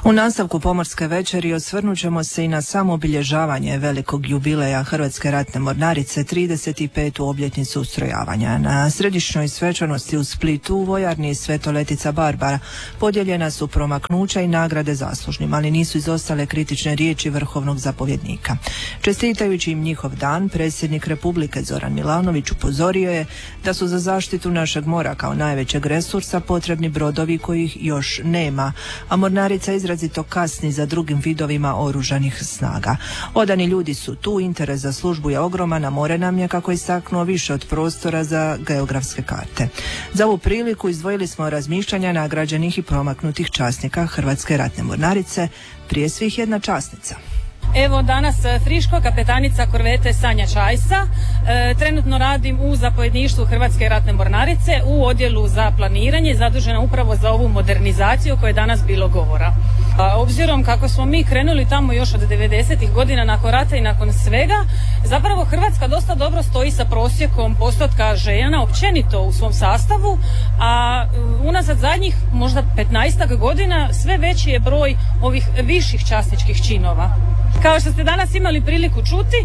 U nastavku Pomorske večeri osvrnut ćemo se i na samo obilježavanje velikog jubileja Hrvatske ratne mornarice, 35. obljetnicu ustrojavanja. Na središnjoj svečanosti u Splitu u vojarni Svetoletica Barbara podijeljena su promaknuća i nagrade zaslužnim, ali nisu izostale kritične riječi vrhovnog zapovjednika. Čestitajući im njihov dan, predsjednik Republike Zoran Milanović upozorio je da su za zaštitu našeg mora kao najvećeg resursa potrebni brodovi kojih još nema, a mornarica izrazito kasni za drugim vidovima oružanih snaga. Odani ljudi su tu, interes za službu je ogroman, a more nam je, kako istaknuo, više od prostora za geografske karte. Za ovu priliku izdvojili smo razmišljanja nagrađenih i promaknutih časnika Hrvatske ratne mornarice, prije svih jedna časnica. Evo danas friško, kapetanica korvete Sanja Čajsa. Trenutno radim u zapovjedništvu Hrvatske ratne mornarice u odjelu za planiranje, zadužena upravo za ovu modernizaciju o kojoj je danas bilo govora. Obzirom kako smo mi krenuli tamo još od 90-ih godina nakon rata i nakon svega, zapravo Hrvatska dosta dobro stoji sa prosjekom postotka žena općenito u svom sastavu, a unazad zadnjih možda 15-ak godina sve veći je broj ovih viših časničkih činova. Kao što ste danas imali priliku čuti,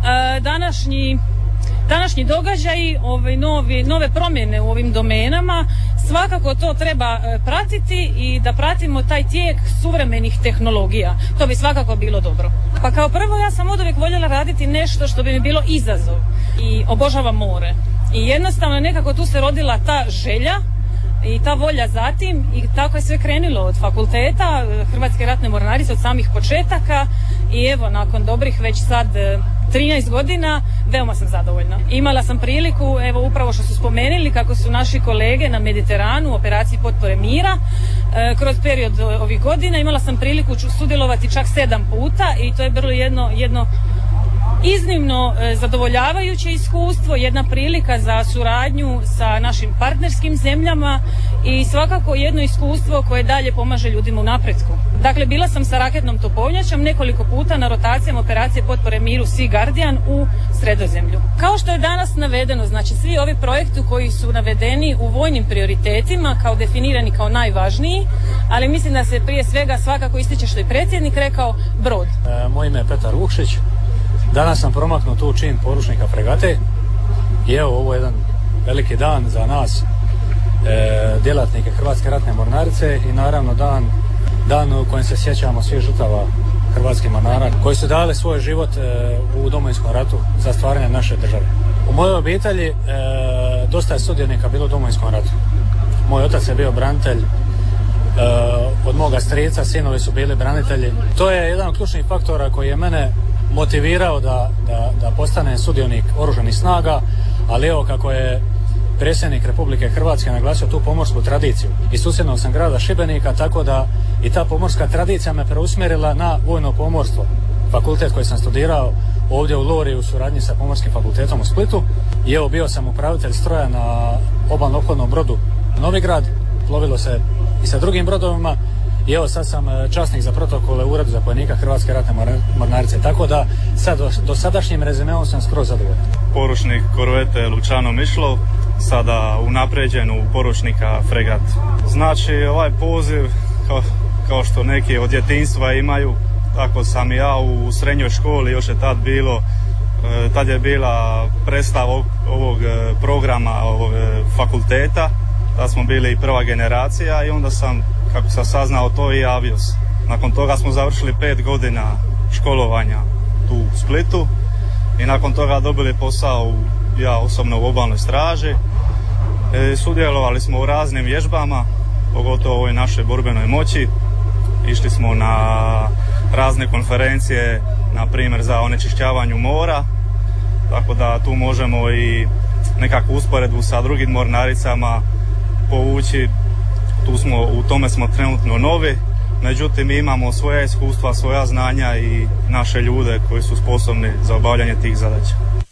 današnji događaji, nove promjene u ovim domenama, svakako to treba pratiti i da pratimo taj tijek suvremenih tehnologija. To bi svakako bilo dobro. Pa kao prvo, ja sam oduvijek voljela raditi nešto što bi mi bilo izazov i obožavam more. I jednostavno nekako tu se rodila ta želja i ta volja za tim, i tako je sve krenulo od fakulteta Hrvatske ratne mornarice, od samih početaka, i evo nakon dobrih već sad 13 godina veoma sam zadovoljna. Imala sam priliku, evo upravo što su spomenuli, kako su naši kolege na Mediteranu u operaciji potpore mira kroz period ovih godina, imala sam priliku sudjelovati čak 7 puta i to je bilo jedno iznimno zadovoljavajuće iskustvo, jedna prilika za suradnju sa našim partnerskim zemljama i svakako jedno iskustvo koje dalje pomaže ljudima u napretku. Dakle, bila sam sa raketnom topovnjačom nekoliko puta na rotacijama operacije potpore miru Sea Guardian u Sredozemlju. Kao što je danas navedeno, znači svi ovi projekti koji su navedeni u vojnim prioritetima kao definirani kao najvažniji, ali mislim da se prije svega svakako ističe, što je predsjednik rekao, brod. Moje ime je Petar Vukšić. Danas sam promaknut u čin poručnika fregate i evo, ovo je jedan veliki dan za nas, djelatnike Hrvatske ratne mornarice, i naravno dan u kojem se sjećamo svih žrtava hrvatskih mornara koji su dali svoj život u Domovinskom ratu za stvaranje naše države. U mojoj obitelji dosta je sudionika bilo u Domovinskom ratu. Moj otac je bio branitelj, od moga strica sinovi su bili branitelji. To je jedan od ključnih faktora koji je mene motivirao da postanem sudionik oružanih snaga, ali evo, kako je predsjednik Republike Hrvatske naglasio tu pomorsku tradiciju. Iz susjednog sam grada Šibenika, tako da i ta pomorska tradicija me preusmjerila na vojno pomorstvo. Fakultet koji sam studirao ovdje u Lori u suradnji sa Pomorskim fakultetom u Splitu, i evo, bio sam upravitelj stroja na obalno ophodnom brodu Novigrad, plovilo se i sa drugim brodovima, i evo sad sam časnik za protokole u uredu zapovjednika Hrvatske ratne mornarice, tako da sad dosadašnjim rezimeom sam skroz zadovoljan. Poručnik korvete Luciano Mišlov, sada unapređen u poručnika fregat. Znači, ovaj poziv, kao što neki od djetinjstva imaju, tako sam i ja u srednjoj školi, još je tad je bila predstava ovog programa, ovog fakulteta, tad smo bili prva generacija, i onda sam, kako sam saznao to, i javio se. Nakon toga smo završili 5 godina školovanja tu u Splitu i nakon toga dobili posao ja osobno u obalnoj straži. Sudjelovali smo u raznim vježbama, pogotovo u ovoj našoj borbenoj moći. Išli smo na razne konferencije, na primjer za onečišćavanju mora, tako da tu možemo i nekakvu usporedbu sa drugim mornaricama povući. U tome smo trenutno novi, međutim mi imamo svoja iskustva, svoja znanja i naše ljude koji su sposobni za obavljanje tih zadaća.